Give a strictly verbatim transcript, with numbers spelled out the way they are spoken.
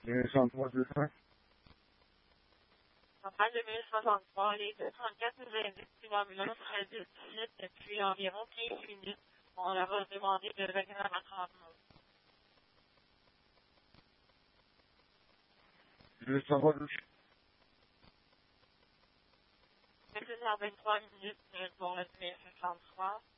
deux cent trois deux cents. Centrale deux mille soixante-trois, les deux trente-quatre nous indiquent qu'une ambulance serait de dix-huit depuis environ quinze minutes. On leur a demandé de venir à notre rencontre. deux cent trois deux cents. C'est deux heures vingt-trois minutes pour le deux mille soixante-trois.